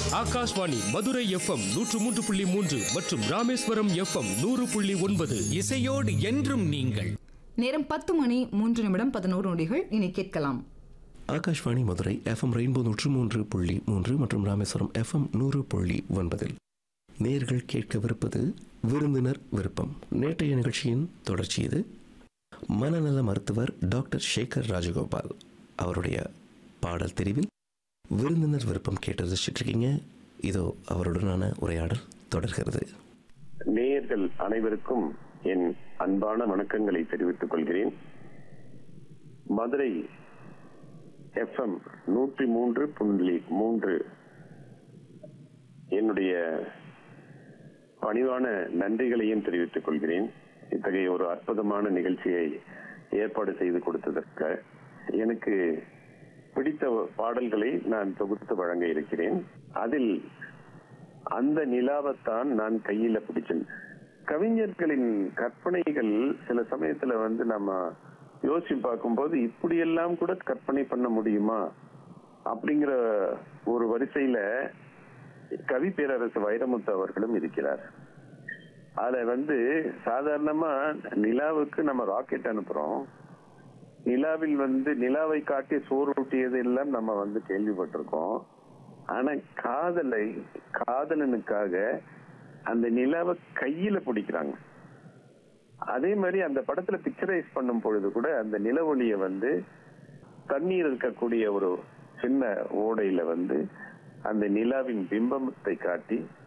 Akashvani Madurai FM 103.3 மற்றும் Rameswaram FM 100.9. இசையோடு என்றும் நீங்கள். நேரம் 10:03:11 இனி கேட்கலாம். ஆகாஷ்வாணி மதுரை எஃப்எம் ரெயின்போ 103.3 மற்றும் ராமேஸ்வரம் எஃப்எம் 100.9. நேயர்கள் கேட்கவிருப்பது விருந்தினர் விருப்பம். நேற்றைய நிகழ்ச்சியின் தொடர்ச்சி இது. மனநல மருத்துவர் டாக்டர் சேகர் ராஜகோபால் அவருடைய பாடல் தெரிவில் விருந்தினர் விருப்பம் கேட்டு ரசிச்சிட்ருக்கீங்க. இதோ அவருடனான உரையாடல் தொடர்கிறது. நேயர்கள் அனைவருக்கும் என் அன்பான வணக்கங்களை தெரிவித்துக் கொள்கிறேன். மதுரை எஃப்எம் 103.3 என்னுடைய பணிவான நன்றிகளையும் தெரிவித்துக் கொள்கிறேன். இத்தகைய ஒரு அற்புதமான நிகழ்ச்சியை ஏற்பாடு செய்து கொடுத்ததற்கு எனக்கு பிடித்த பாடல்களை நான் தொகுத்து வழங்க இருக்கிறேன். அதில் அந்த நிலாவைத்தான் நான் கையில பிடிச்சேன். கவிஞர்களின் கற்பனைகள் சில சமயத்துல நம்ம யோசிச்சு பார்க்கும்போது இப்படியெல்லாம் கூட கற்பனை பண்ண முடியுமா அப்படிங்கிற ஒரு வரிசையில கவி பேரரசு வைரமுத்து அவர்களும் இருக்கிறார். அதுல சாதாரணமா நிலாவுக்கு நம்ம ராக்கெட் அனுப்புறோம். நிலாவில் நிலாவை காட்டி சோறு ஊட்டியது எல்லாம் நம்ம கேள்விப்பட்டிருக்கோம். ஆனா காதலனுக்காக அந்த நிலாவை கையில பிடிக்கிறாங்க. அதே மாதிரி அந்த படத்துல பிக்சரைஸ் பண்ணும் பொழுது கூட அந்த நிலவொளிய தண்ணீர் இருக்கக்கூடிய ஒரு சின்ன ஓடையில அந்த நிலாவின் பிம்பத்தை காட்டி